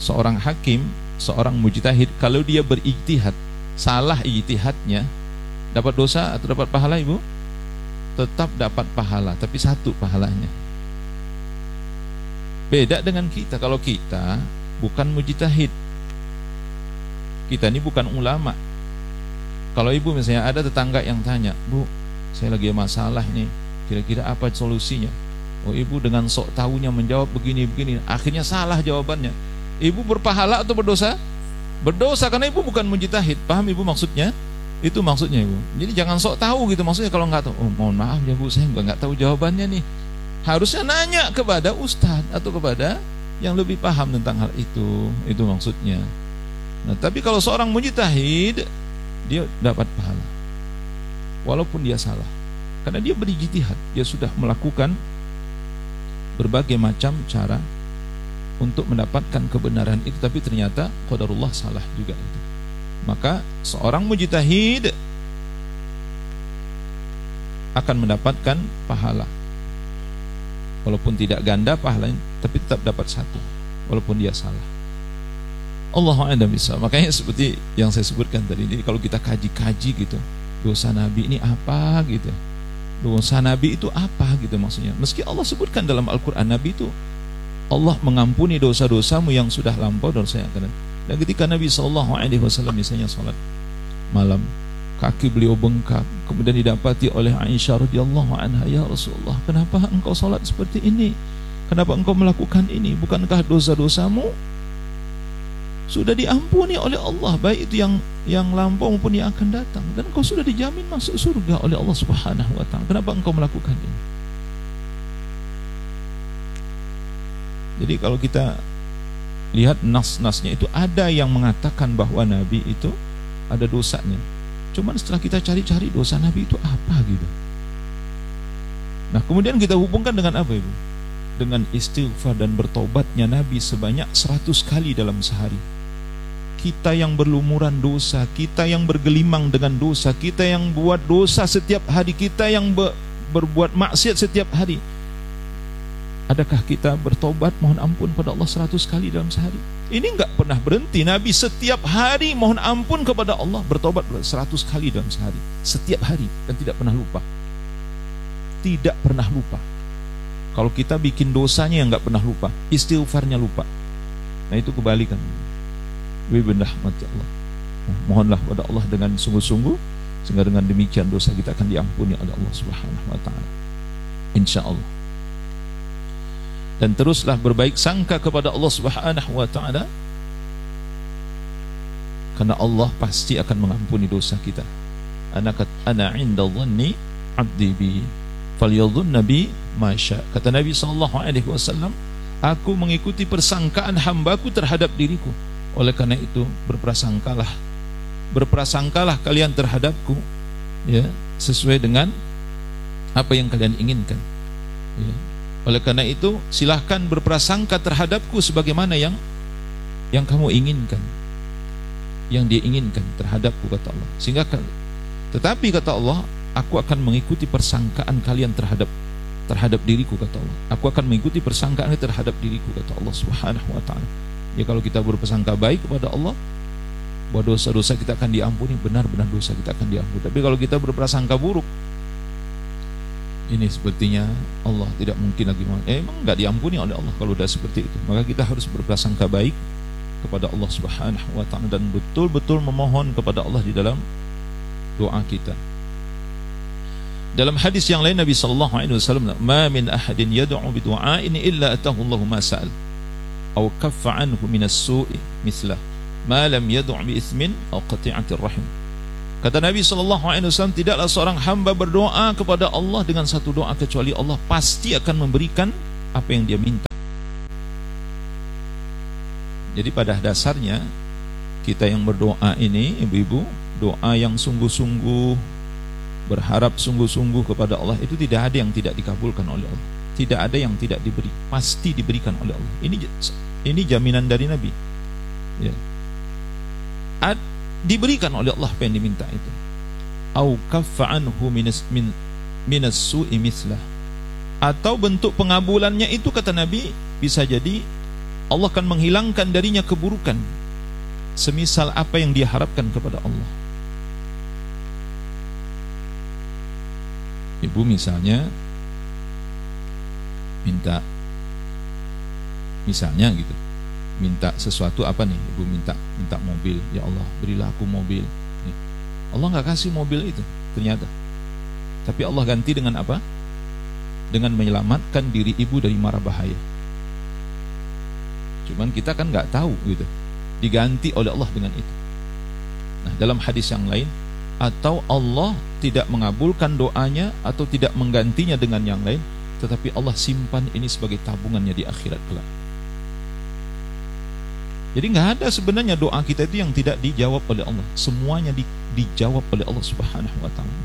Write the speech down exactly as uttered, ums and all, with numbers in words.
seorang hakim, seorang mujtahid, kalau dia berijtihad, salah ijtihadnya, dapat dosa atau dapat pahala ibu? Tetap dapat pahala, tapi satu pahalanya. Beda dengan kita. Kalau kita bukan mujtahid, kita ini bukan ulama. Kalau ibu misalnya ada tetangga yang tanya, "Bu, saya lagi masalah nih, kira-kira apa solusinya?" Oh, ibu dengan sok tahunya menjawab begini-begini, akhirnya salah jawabannya. Ibu berpahala atau berdosa? Berdosa, karena ibu bukan mujtahid. Paham ibu maksudnya? Itu maksudnya ibu. Jadi jangan sok tahu gitu. Maksudnya kalau nggak tahu, oh mohon maaf ya bu, saya nggak tahu jawabannya nih. Harusnya nanya kepada ustadz atau kepada yang lebih paham tentang hal itu. Itu maksudnya. Nah, tapi kalau seorang mujtahid, dia dapat pahala walaupun dia salah, karena dia berijtihad. Dia sudah melakukan berbagai macam cara untuk mendapatkan kebenaran itu, tapi ternyata qadarullah salah juga itu. Maka seorang mujtahid akan mendapatkan pahala walaupun tidak ganda pahalanya, tapi tetap dapat satu walaupun dia salah. Allahu a'lam bishawab. Makanya seperti yang saya sebutkan tadi, ini kalau kita kaji-kaji gitu, dosa Nabi ini apa gitu, dosa Nabi itu apa gitu maksudnya. Meski Allah sebutkan dalam Al-Quran, Nabi itu Allah mengampuni dosa-dosamu yang sudah lampau dan dosa yang akan datang. Dan ketika Nabi shallallahu alaihi wasallam misalnya salat malam, kaki beliau bengkak, kemudian didapati oleh Aisyah radhiyallahu anha, "Ya Rasulullah, kenapa engkau salat seperti ini? Kenapa engkau melakukan ini? Bukankah dosa-dosamu sudah diampuni oleh Allah, baik itu yang yang lampau maupun yang akan datang, dan engkau sudah dijamin masuk surga oleh Allah Subhanahu wa taala. Kenapa engkau melakukan ini?" Jadi kalau kita lihat nas-nasnya itu, ada yang mengatakan bahwa Nabi itu ada dosanya. Cuman setelah kita cari-cari dosa Nabi itu apa gitu. Nah, kemudian kita hubungkan dengan apa ibu? Dengan istighfar dan bertobatnya Nabi sebanyak seratus kali dalam sehari. Kita yang berlumuran dosa, kita yang bergelimang dengan dosa, kita yang buat dosa setiap hari, kita yang ber, berbuat maksiat setiap hari, adakah kita bertobat mohon ampun pada Allah seratus kali dalam sehari? Ini enggak pernah berhenti. Nabi setiap hari mohon ampun kepada Allah, bertobat seratus kali dalam sehari, setiap hari, dan tidak pernah lupa. Tidak pernah lupa. Kalau kita bikin dosanya yang enggak pernah lupa, istighfarnya lupa. Nah, itu kebalikan. Lebih benar mati Allah. Nah, mohonlah pada Allah dengan sungguh-sungguh, sehingga dengan demikian dosa kita akan diampuni oleh Allah Subhanahu wa taala. Insyaallah. Dan teruslah berbaik sangka kepada Allah Subhanahu wa taala, karena Allah pasti akan mengampuni dosa kita. Ana kat ana 'inda dhanni 'abdi bi falyadhun nabi ma syaa. Kata Nabi sallallahu alaihi wasallam, aku mengikuti persangkaan hambaku terhadap diriku. Oleh karena itu berprasangkalah berprasangkalah kalian terhadapku, ya, sesuai dengan apa yang kalian inginkan, ya. Oleh karena itu silahkan berprasangka terhadapku sebagaimana yang yang kamu inginkan, yang dia inginkan terhadapku, kata Allah. Sehingga tetapi kata Allah, aku akan mengikuti persangkaan kalian terhadap terhadap diriku, kata Allah. Aku akan mengikuti persangkaan terhadap diriku, kata Allah Subhanahu wa taala. Ya, kalau kita berprasangka baik kepada Allah, bahwa dosa-dosa kita akan diampuni, benar-benar dosa kita akan diampuni. Tapi kalau kita berprasangka buruk, ini sepertinya Allah tidak mungkin lagi, eh, emang nggak diampuni oleh Allah kalau udah seperti itu. Maka kita harus berprasangka baik kepada Allah Subhanahu wa taala dan betul-betul memohon kepada Allah di dalam doa kita. Dalam hadis yang lain Nabi sallallahu alaihi wasallam, "Ma min ahadin yad'u bi du'ain illa atahu Allahu ma sa'al aw kaffa anhu min as-su'i mithlah ma lam yad'u bi ithmin aw qati'atir rahim." Kata Nabi sallallahu alaihi wasallam, tidaklah seorang hamba berdoa kepada Allah dengan satu doa kecuali Allah pasti akan memberikan apa yang dia minta. Jadi pada dasarnya kita yang berdoa ini, ibu-ibu, doa yang sungguh-sungguh, berharap sungguh-sungguh kepada Allah, itu tidak ada yang tidak dikabulkan oleh Allah. Tidak ada yang tidak diberi, pasti diberikan oleh Allah. Ini ini jaminan dari Nabi. Ya. Ad, diberikan oleh Allah apa yang diminta itu. Au kaffa anhu minas min minas su'i mithlah. Atau bentuk pengabulannya itu, kata Nabi, bisa jadi Allah akan menghilangkan darinya keburukan semisal apa yang dia harapkan kepada Allah. Ibu misalnya minta, misalnya gitu, minta sesuatu apa nih? Ibu minta minta mobil, ya Allah berilah aku mobil. Allah nggak kasih mobil itu ternyata, tapi Allah ganti dengan apa? Dengan menyelamatkan diri ibu dari mara bahaya. Cuman kita kan nggak tahu gitu, diganti oleh Allah dengan itu. Nah, dalam hadis yang lain, atau Allah tidak mengabulkan doanya atau tidak menggantinya dengan yang lain, tetapi Allah simpan ini sebagai tabungannya di akhirat kelak. Jadi nggak ada sebenarnya doa kita itu yang tidak dijawab oleh Allah. Semuanya di, dijawab oleh Allah Subhanahu wa taala.